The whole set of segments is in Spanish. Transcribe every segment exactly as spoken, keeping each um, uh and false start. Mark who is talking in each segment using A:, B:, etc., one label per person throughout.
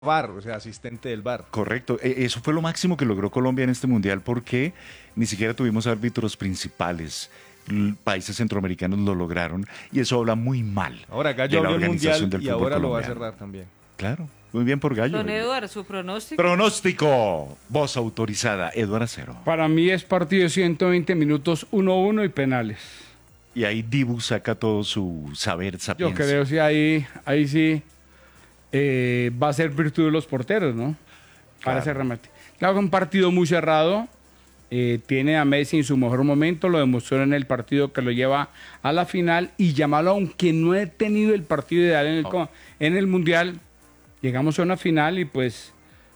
A: V A R, o sea, asistente del V A R.
B: Correcto, e- eso fue lo máximo que logró Colombia en este mundial porque ni siquiera tuvimos árbitros principales. L- Países centroamericanos lo lograron y eso habla muy mal
A: Ahora
B: de
A: Gallo
B: la
A: abrió el
B: organización
A: mundial
B: del
A: y
B: fútbol
A: ahora lo va a
B: colombiano.
A: cerrar también.
B: Claro, muy bien por Gallo.
C: Don
B: eh.
C: Eduardo, su pronóstico.
B: Pronóstico, voz autorizada, Eduardo Acero.
D: Para mí es partido de ciento veinte minutos, uno uno y penales.
B: Y ahí Dibu saca todo su saber,
D: Yo
B: sapiencia.
D: creo que ahí, ahí sí eh, va a ser virtud de los porteros, ¿no? Para
B: Claro.
D: ese remate. Claro que un partido muy cerrado. eh, tiene a Messi en su mejor momento, lo demostró en el partido que lo lleva a la final. Y llamarlo, aunque no he tenido el partido ideal en el, co- en el Mundial, llegamos a una final y pues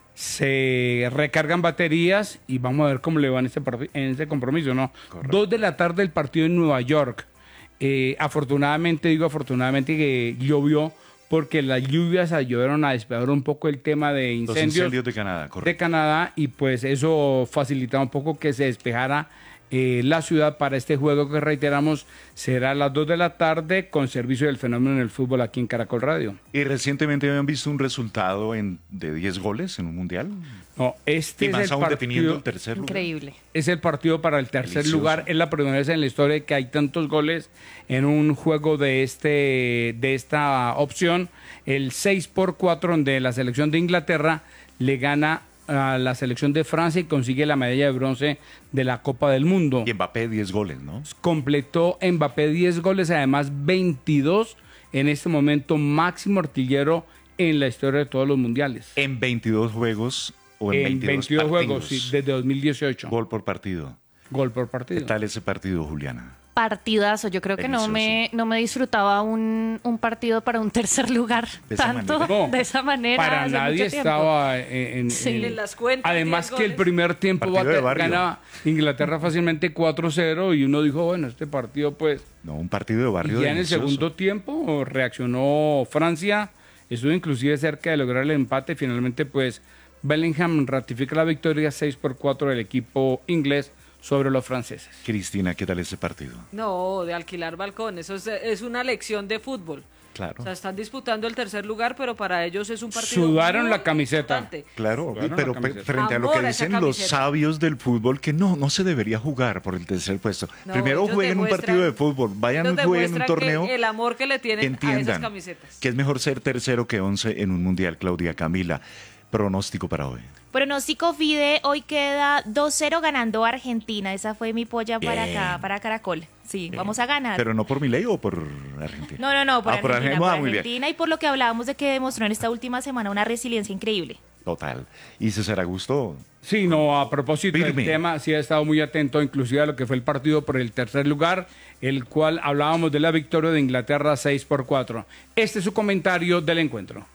D: se recargan baterías y vamos a ver cómo le va en este, parti- en este compromiso, ¿no?
B: Correcto.
D: Dos de la tarde el partido en Nueva York. Eh, afortunadamente, digo afortunadamente que llovió porque las lluvias ayudaron a despejar un poco el tema de
B: Los
D: incendios,
B: incendios de Canadá,
D: de
B: correcto.
D: Canadá y pues eso facilitaba un poco que se despejara eh, la ciudad para este juego que reiteramos será a las dos de la tarde con servicio del fenómeno en el fútbol aquí en Caracol Radio.
B: Y recientemente habían visto un resultado en, de diez goles en un mundial.
D: No, este
B: Y
D: es
B: más
D: el
B: aún definiendo
D: partido,
B: el tercer lugar.
C: Increíble.
D: es el partido para el tercer
B: Delicioso.
D: lugar. Es la primera vez en la historia que hay tantos goles en un juego de este de esta opción. El seis por cuatro donde la selección de Inglaterra le gana a la selección de Francia y consigue la medalla de bronce de la Copa del Mundo.
B: Y Mbappé diez goles, ¿no?
D: Completó Mbappé diez goles, además veintidós en este momento máximo artillero en la historia de todos los mundiales.
B: En veintidós juegos o en,
D: En
B: veintidós,
D: veintidós juegos,
B: partidos.
D: sí, desde dos mil dieciocho.
B: Gol por partido.
D: Gol por
B: ¿Qué
D: partido.
B: tal ese partido, Juliana?
C: Partidazo. Yo creo que no me, no me disfrutaba un, un partido para un tercer lugar
B: De esa
C: tanto
B: manera.
D: No,
C: de esa manera.
D: Para
C: hace
D: nadie
C: mucho tiempo.
D: estaba en, en-
C: Sí,
D: en-
C: en las cuentas,
D: Además
C: diez
D: que el
C: goles.
D: primer tiempo
B: Partido de
D: bate-
B: barrio.
D: gana Inglaterra fácilmente cuatro cero y uno dijo, bueno, este partido pues...
B: No, un partido de
D: Y
B: barrio
D: ya en el
B: delicioso.
D: segundo tiempo reaccionó Francia, estuvo inclusive cerca de lograr el empate, finalmente pues Bellingham ratifica la victoria seis por cuatro del equipo inglés sobre los franceses.
B: Cristina, ¿qué tal ese partido?
E: No, de alquilar balcón, eso es, es una lección de fútbol.
B: Claro.
E: O sea, están disputando el tercer lugar, pero para ellos es un partido
D: Sudaron
E: muy
D: la camiseta.
E: importante.
B: Claro,
D: Jugaron
B: pero
D: la
B: pe-
D: camiseta.
B: frente a lo
E: Amor
B: que
E: a esa
B: dicen los
E: camiseta.
B: sabios del fútbol, que no, no se debería jugar por el tercer puesto.
E: No,
B: Primero
E: ellos
B: jueguen un
E: demuestran-
B: partido de fútbol, vayan
E: ellos
B: y jueguen un
E: demuestran
B: torneo.
E: que el amor que le tienen a esas
B: Entiendan
E: camisetas.
B: que es mejor ser tercero que once en un mundial, Claudia Camila. Pronóstico para hoy.
F: Pronóstico Fide, hoy queda dos cero ganando Argentina. Esa fue mi polla para
B: Bien.
F: acá, para Caracol. Sí, vamos a ganar.
B: Pero no por Milei o por Argentina.
F: No, no, no, por
B: Ah, por
F: Argentina,
B: Argentina,
F: por
B: ah, muy bien.
F: Argentina y por lo que hablábamos de que demostró en esta última semana una resiliencia increíble.
B: Total. Y César Augusto,
D: Sí, no, a propósito
B: Firme.
D: del tema, sí ha estado muy atento inclusive a lo que fue el partido por el tercer lugar, el cual hablábamos de la victoria de Inglaterra seis por cuatro. Este es su comentario del encuentro.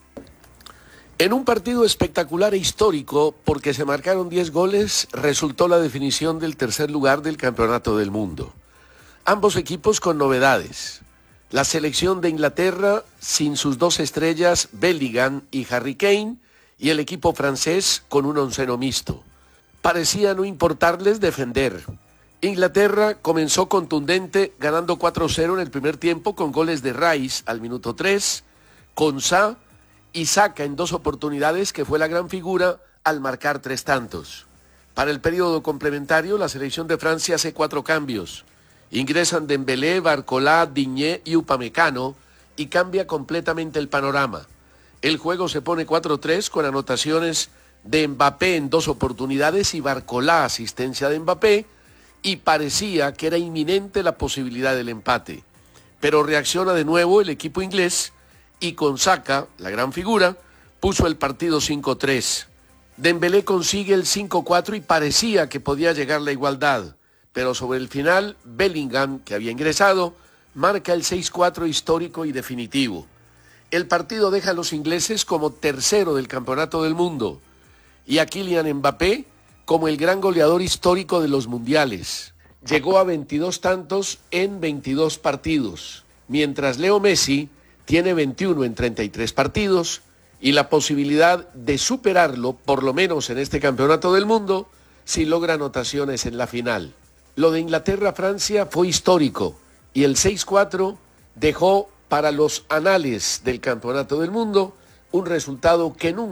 G: En un partido espectacular e histórico, porque se marcaron diez goles, resultó la definición del tercer lugar del Campeonato del Mundo. Ambos equipos con novedades. La selección de Inglaterra sin sus dos estrellas, Bellingham y Harry Kane, y el equipo francés con un onceno mixto. Parecía no importarles defender. Inglaterra comenzó contundente, ganando cuatro cero en el primer tiempo con goles de Rice al minuto tres, Konsa y Saka en dos oportunidades, que fue la gran figura al marcar tres tantos. Para el periodo complementario, la selección de Francia hace cuatro cambios. Ingresan Dembélé, Barcola, Digne y Upamecano y cambia completamente el panorama. El juego se pone cuatro tres con anotaciones de Mbappé en dos oportunidades y Barcola, asistencia de Mbappé, y parecía que era inminente la posibilidad del empate. Pero reacciona de nuevo el equipo inglés y con Saka, la gran figura, puso el partido cinco tres. Dembélé consigue el cinco cuatro y parecía que podía llegar la igualdad, pero sobre el final, Bellingham, que había ingresado, marca el seis cuatro histórico y definitivo. El partido deja a los ingleses como tercero del Campeonato del Mundo y a Kylian Mbappé como el gran goleador histórico de los mundiales. Llegó a veintidós tantos en veintidós partidos, mientras Leo Messi tiene veintiuno en treinta y tres partidos y la posibilidad de superarlo, por lo menos en este Campeonato del Mundo, si logra anotaciones en la final. Lo de Inglaterra-Francia fue histórico y el seis cuatro dejó para los anales del Campeonato del Mundo un resultado que nunca